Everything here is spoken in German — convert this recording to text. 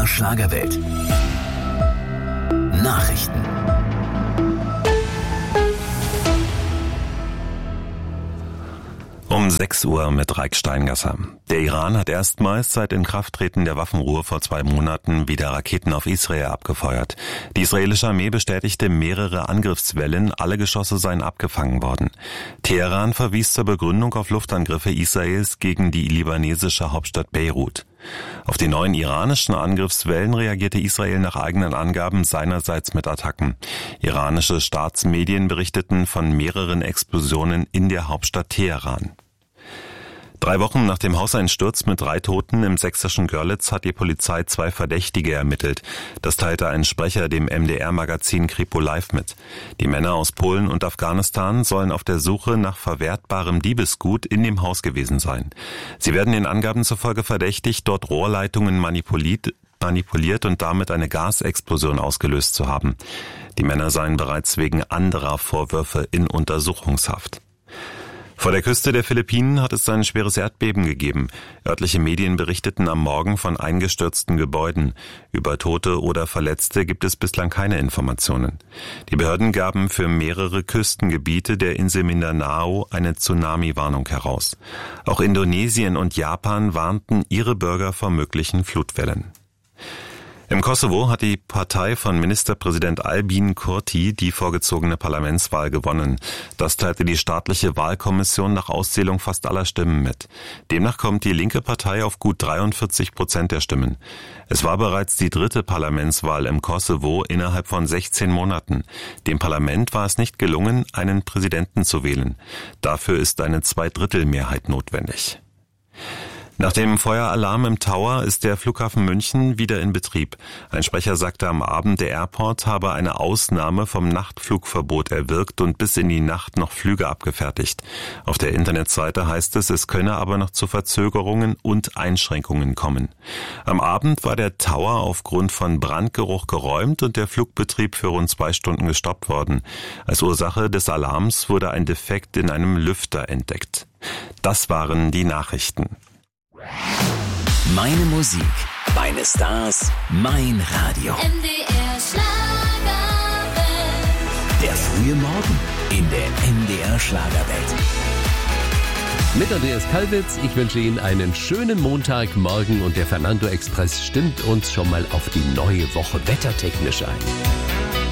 MDR Schlagerwelt. Nachrichten. Um 6 Uhr mit Raik Steingasser. Der Iran hat erstmals seit Inkrafttreten der Waffenruhe vor 2 Monaten wieder Raketen auf Israel abgefeuert. Die israelische Armee bestätigte mehrere Angriffswellen, alle Geschosse seien abgefangen worden. Teheran verwies zur Begründung auf Luftangriffe Israels gegen die libanesische Hauptstadt Beirut. Auf die neuen iranischen Angriffswellen reagierte Israel nach eigenen Angaben seinerseits mit Attacken. Iranische Staatsmedien berichteten von mehreren Explosionen in der Hauptstadt Teheran. 3 Wochen nach dem Hauseinsturz mit 3 Toten im sächsischen Görlitz hat die Polizei 2 Verdächtige ermittelt. Das teilte ein Sprecher dem MDR-Magazin Kripo Live mit. Die Männer aus Polen und Afghanistan sollen auf der Suche nach verwertbarem Diebesgut in dem Haus gewesen sein. Sie werden den Angaben zufolge verdächtigt, dort Rohrleitungen manipuliert und damit eine Gasexplosion ausgelöst zu haben. Die Männer seien bereits wegen anderer Vorwürfe in Untersuchungshaft. Vor der Küste der Philippinen hat es ein schweres Erdbeben gegeben. Örtliche Medien berichteten am Morgen von eingestürzten Gebäuden. Über Tote oder Verletzte gibt es bislang keine Informationen. Die Behörden gaben für mehrere Küstengebiete der Insel Mindanao eine Tsunami-Warnung heraus. Auch Indonesien und Japan warnten ihre Bürger vor möglichen Flutwellen. Im Kosovo hat die Partei von Ministerpräsident Albin Kurti die vorgezogene Parlamentswahl gewonnen. Das teilte die staatliche Wahlkommission nach Auszählung fast aller Stimmen mit. Demnach kommt die linke Partei auf gut 43% der Stimmen. Es war bereits die 3. Parlamentswahl im Kosovo innerhalb von 16 Monaten. Dem Parlament war es nicht gelungen, einen Präsidenten zu wählen. Dafür ist eine 2/3-Mehrheit notwendig. Nach dem Feueralarm im Tower ist der Flughafen München wieder in Betrieb. Ein Sprecher sagte am Abend, der Airport habe eine Ausnahme vom Nachtflugverbot erwirkt und bis in die Nacht noch Flüge abgefertigt. Auf der Internetseite heißt es, es könne aber noch zu Verzögerungen und Einschränkungen kommen. Am Abend war der Tower aufgrund von Brandgeruch geräumt und der Flugbetrieb für rund 2 Stunden gestoppt worden. Als Ursache des Alarms wurde ein Defekt in einem Lüfter entdeckt. Das waren die Nachrichten. Meine Musik, meine Stars, mein Radio. MDR Schlagerwelt. Der frühe Morgen in der MDR Schlagerwelt. Mit Andreas Kalwitz, ich wünsche Ihnen einen schönen Montagmorgen und der Fernando Express stimmt uns schon mal auf die neue Woche wettertechnisch ein.